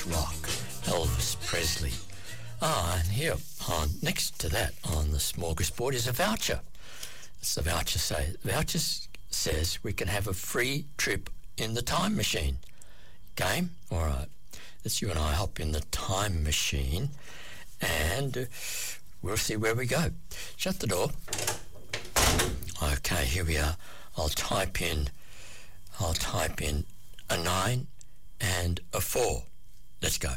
rock, Elvis Presley. And here, next to that on the smorgasbord is a voucher. It's the voucher says we can have a free trip in the time machine. Game? All right. Let's you and I hop in the time machine and we'll see where we go. Shut the door. Okay, here we are. I'll type in a 9 and a 4. Let's go.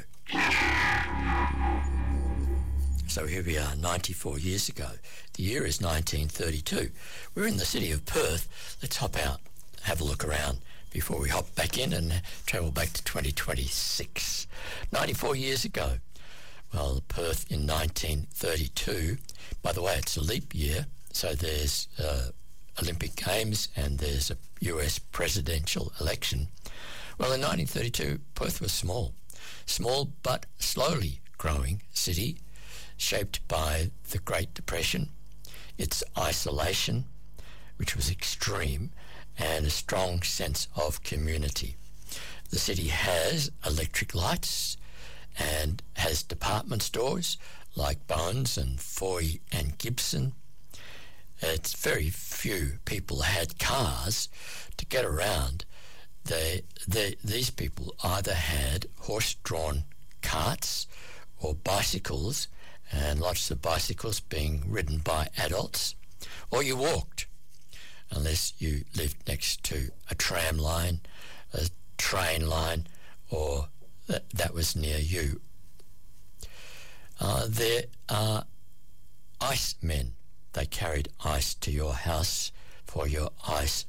So here we are, 94 years ago. The year is 1932. We're in the city of Perth. Let's hop out, have a look around before we hop back in and travel back to 2026. 94 years ago. Well, Perth in 1932. By the way, it's a leap year, so there's Olympic Games and there's a US presidential election. Well, in 1932, Perth was small but slowly growing city, shaped by the Great Depression, its isolation, which was extreme, and a strong sense of community. The city has electric lights and has department stores like Bones and Foy and Gibson. It's very few people had cars to get around. These people either had horse-drawn carts or bicycles, and lots of bicycles being ridden by adults, or you walked, unless you lived next to a tram line, a train line, or that was near you. There are ice men. They carried ice to your house for your ice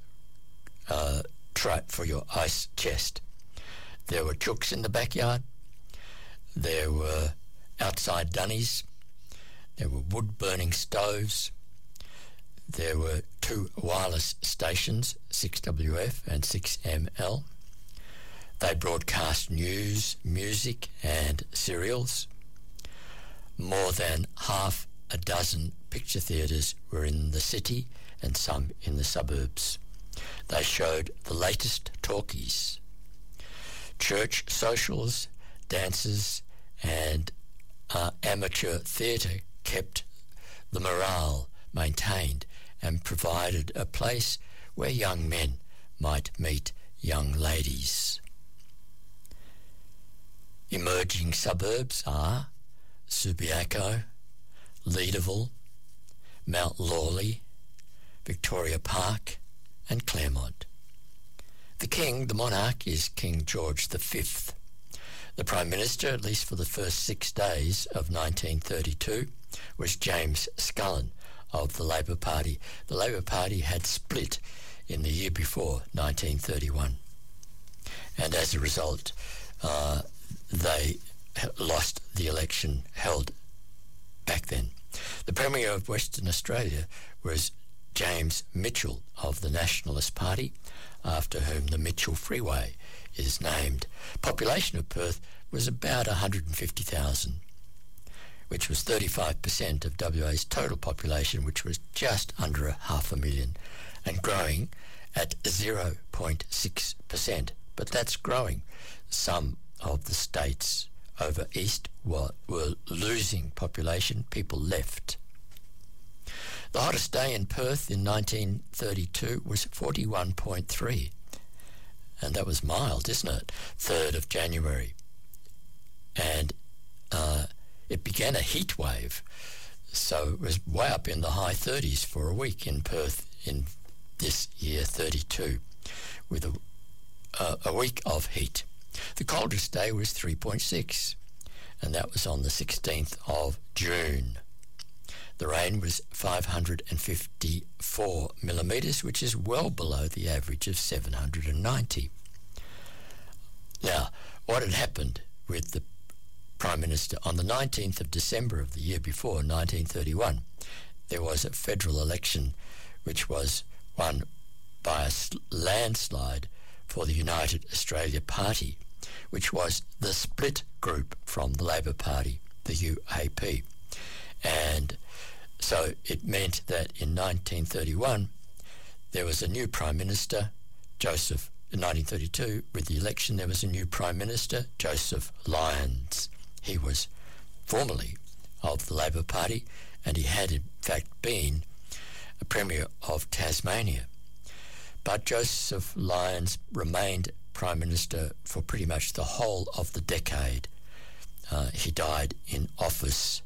for your ice chest. There were chooks in the backyard. There were outside dunnies. There were wood-burning stoves. There were 2 wireless stations, 6WF and 6ML. They broadcast news, music and serials. More than half a dozen picture theatres were in the city and some in the suburbs. They showed the latest talkies. Church socials, dances and amateur theatre kept the morale maintained and provided a place where young men might meet young ladies. Emerging suburbs are Subiaco, Leederville, Mount Lawley, Victoria Park and Claremont. The king, the monarch, is King George V. The Prime Minister, at least for the first 6 days of 1932, was James Scullin of the Labor Party. The Labor Party had split in the year before, 1931. And as a result, they lost the election held back then. The Premier of Western Australia was James Mitchell of the Nationalist Party, after whom the Mitchell Freeway is named. Population of Perth was about 150,000, which was 35% of WA's total population, which was just under 500,000, and growing at 0.6%. But that's growing. Some of the states over east were losing population. People left. The hottest day in Perth in 1932 was 41.3, and that was mild, isn't it? 3rd of January. And it began a heat wave, so it was way up in the high 30s for a week in Perth in this year, 32, with a week of heat. The coldest day was 3.6, and that was on the 16th of June. The rain was 554 millimetres, which is well below the average of 790. Now, what had happened with the Prime Minister? On the 19th of December of the year before, 1931, there was a federal election which was won by a landslide for the United Australia Party, which was the split group from the Labor Party, the UAP. And so it meant that in 1931 there was a new Prime Minister, Joseph in 1932, with the election, there was a new Prime Minister, Joseph Lyons. He was formerly of the Labor Party, and he had in fact been a Premier of Tasmania. But Joseph Lyons remained Prime Minister for pretty much the whole of the decade. He died in office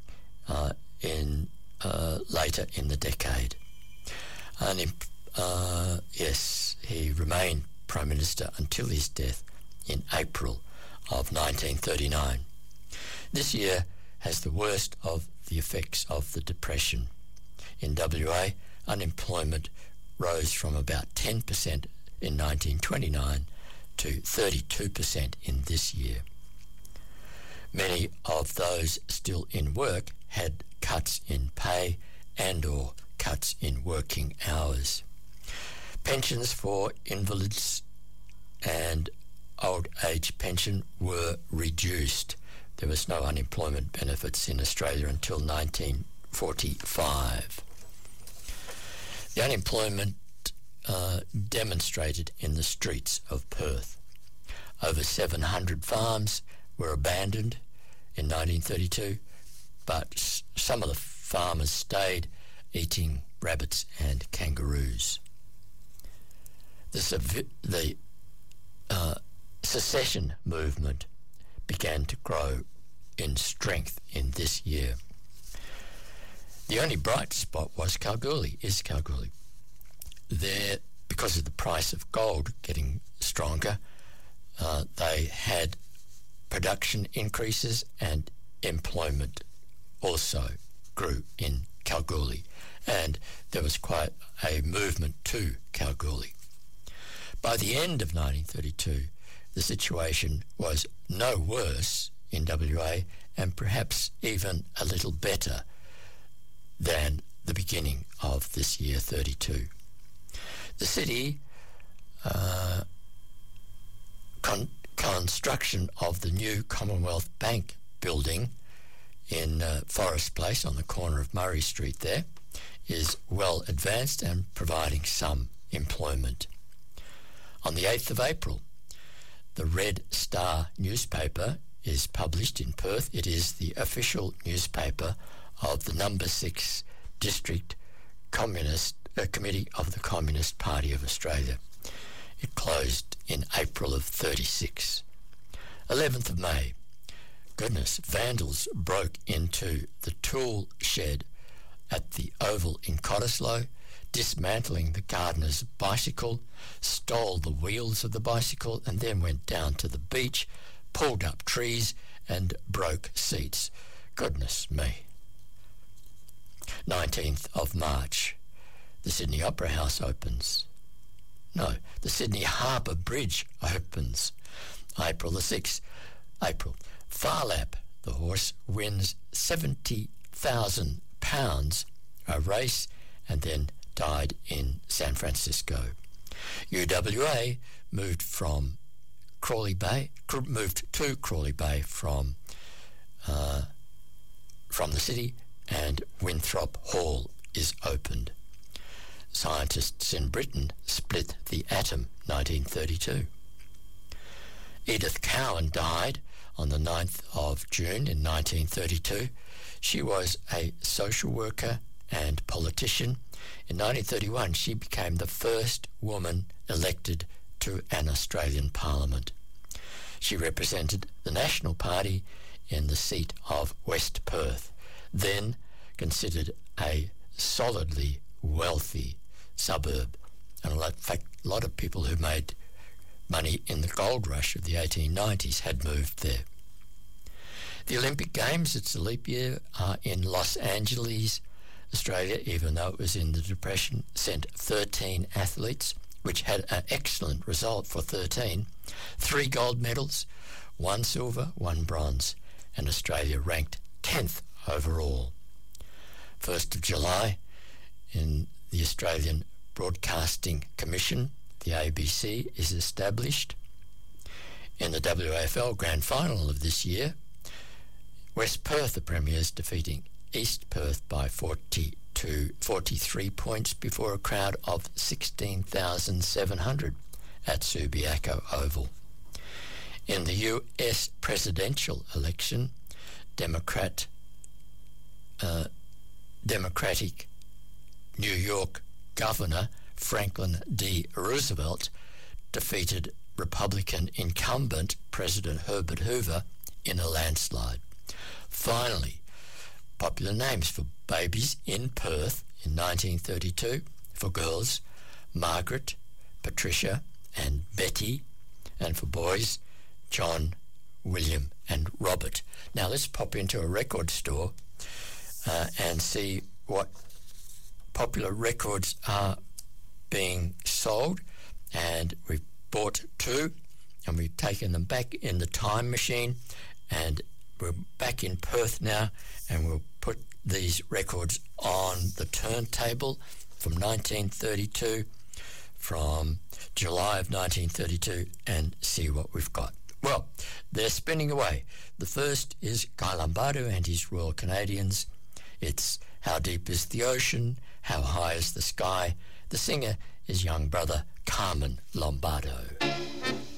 later in the decade. And yes, he remained Prime Minister until his death in April of 1939. This year has the worst of the effects of the Depression. In WA, unemployment rose from about 10% in 1929 to 32% in this year. Many of those still in work had cuts in pay and/or cuts in working hours. Pensions for invalids and old age pension were reduced. There was no unemployment benefits in Australia until 1945. The unemployment demonstrated in the streets of Perth. Over 700 farms were abandoned in 1932, but some of the farmers stayed eating rabbits and kangaroos. The secession movement began to grow in strength in this year. The only bright spot is Kalgoorlie. There, because of the price of gold getting stronger, they had production increases and employment also grew in Kalgoorlie, and there was quite a movement to Kalgoorlie. By the end of 1932, the situation was no worse in WA and perhaps even a little better than the beginning of this year 32. The city construction of the new Commonwealth Bank building in Forest Place on the corner of Murray Street there is well advanced and providing some employment. On the 8th of April, the Red Star newspaper is published in Perth. It is the official newspaper of the No. 6 District Committee of the Communist Party of Australia. It closed in April of 36. 11th of May. Goodness, vandals broke into the tool shed at the Oval in Cottesloe, dismantling the gardener's bicycle, stole the wheels of the bicycle, and then went down to the beach, pulled up trees, and broke seats. Goodness me. 19th of March. The Sydney Opera House opens. No, the Sydney Harbour Bridge opens. April the 6th. April. Phar Lap, the horse, wins £70,000 a race and then died in San Francisco. UWA moved to Crawley Bay from the city, and Winthrop Hall is opened. Scientists in Britain split the atom, 1932. Edith Cowan died on the 9th of June in 1932. She was a social worker and politician. In 1931, she became the first woman elected to an Australian Parliament. She represented the National Party in the seat of West Perth, then considered a solidly wealthy suburb. And in fact, a lot of people who made money in the gold rush of the 1890s had moved there. The Olympic Games, it's a leap year, are in Los Angeles. Australia, even though it was in the Depression, sent 13 athletes, which had an excellent result for 13. 3 gold medals, 1 silver, 1 bronze, and Australia ranked 10th overall. 1st of July, in the Australian Broadcasting Commission, the ABC, is established. In the WAFL Grand Final of this year, West Perth, the premiers, defeating East Perth by 43 points before a crowd of 16,700. at Subiaco Oval. In the U.S. presidential election, Democratic New York Governor Franklin D. Roosevelt defeated Republican incumbent President Herbert Hoover in a landslide. Finally, popular names for babies in Perth in 1932 for girls, Margaret, Patricia and Betty, and for boys, John, William and Robert. Now let's pop into a record store and see what popular records are being sold, and we've bought two and we've taken them back in the time machine, and we're back in Perth now, and we'll put these records on the turntable from 1932, from July of 1932, and see what we've got. Well, they're spinning away. The first is Guy Lombardo and his Royal Canadians. It's How Deep is the Ocean, How High is the Sky. The singer is young brother Carmen Lombardo.